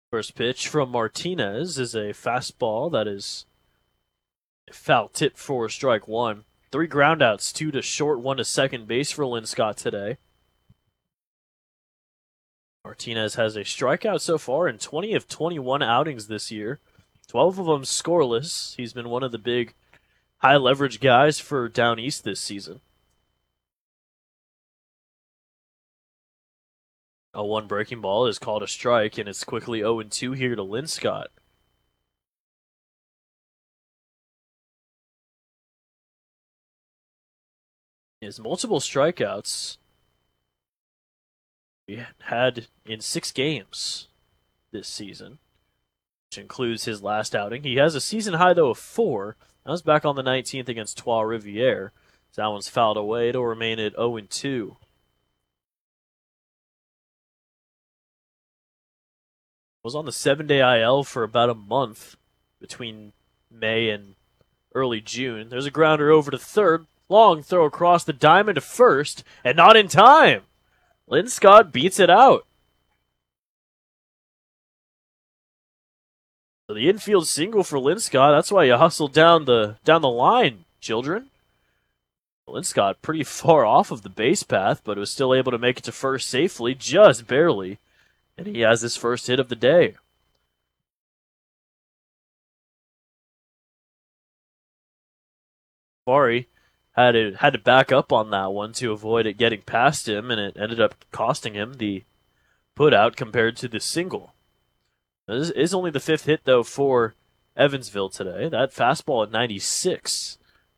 First pitch from Martinez is a fastball that is foul tip for strike one. 3 groundouts, 2 to short, 1 to second base for Linscott today. Martinez has a strikeout so far in 20 of 21 outings this year. 12 of them scoreless. He's been one of the big high leverage guys for Down East this season. A 1 breaking ball is called a strike, and it's quickly 0-2 here to Linscott. His multiple strikeouts he had in 6 games this season, which includes his last outing. He has a season high, though, of 4. That was back on the 19th against Trois Rivières. So that one's fouled away. It'll remain at 0-2. Was on the 7-day IL for about a month between May and early June. There's a grounder over to third. Long throw across the diamond to first, and not in time. Linscott beats it out. So the infield single for Linscott. That's why you hustled down the line, children. Linscott pretty far off of the base path, but was still able to make it to first safely, just barely. And he has his first hit of the day. Fari had to back up on that one to avoid it getting past him, and it ended up costing him the putout compared to the single. This is only the 5th hit, though, for Evansville today. That fastball at 96.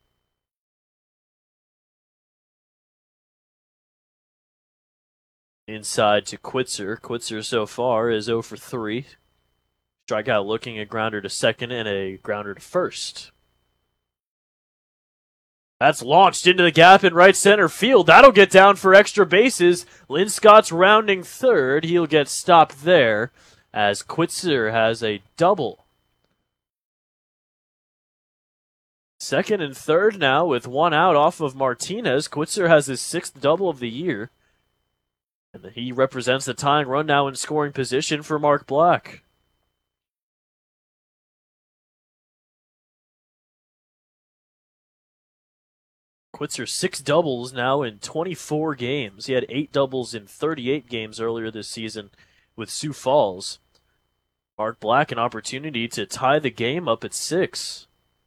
Inside to Quitzer. Quitzer so far is 0 for 3. Strikeout looking, a grounder to second and a grounder to first. That's launched into the gap in right center field. That'll get down for extra bases. Linscott's rounding third. He'll get stopped there as Quitzer has a double. Second and third now with 1 out off of Martinez. Quitzer has his 6th double of the year. And he represents the tying run now in scoring position for Mark Black. Quitzer's 6 doubles now in 24 games. He had 8 doubles in 38 games earlier this season with Sioux Falls. Mark Black an opportunity to tie the game up at 6.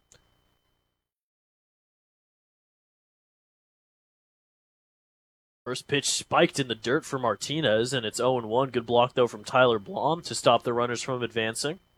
First pitch spiked in the dirt for Martinez, and it's 0-1. Good block, though, from Tyler Blom to stop the runners from advancing.